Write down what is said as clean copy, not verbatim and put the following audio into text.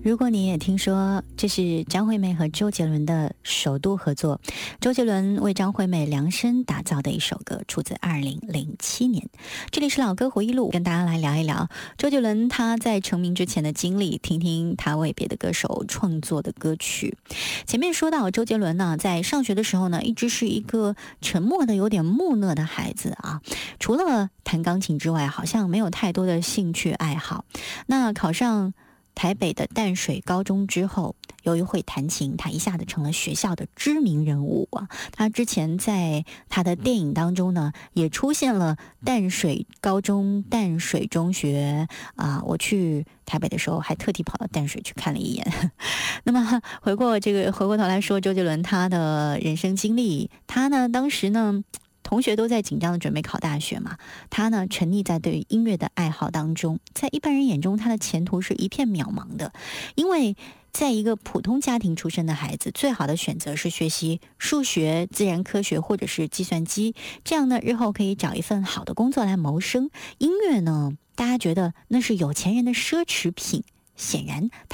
如果你也听说这是张惠妹和周杰伦的首度合作，周杰伦为张惠妹量身打造的一首歌，出自2007年。这里是老歌回忆录，跟大家来聊一聊周杰伦他在成名之前的经历，听听他为别的歌手创作的歌曲。前面说到周杰伦呢，在上学的时候呢，一直是一个沉默的、有点木讷的孩子啊，除了弹钢琴之外，好像没有太多的兴趣爱好。那考上台北的淡水高中之后，由于会弹琴，他一下子成了学校的知名人物啊。他之前在他的电影当中呢，也出现了淡水高中、淡水中学啊。我去台北的时候，还特地跑到淡水去看了一眼。那么回过头来说，周杰伦他的人生经历，他呢当时呢，同学都在紧张的准备考大学嘛，他呢沉溺在对音乐的爱好当中，在一般人眼中他的前途是一片渺茫的，因为在一个普通家庭出身的孩子，最好的选择是学习数学、自然科学或者是计算机，这样呢日后可以找一份好的工作来谋生。音乐呢，大家觉得那是有钱人的奢侈品，显然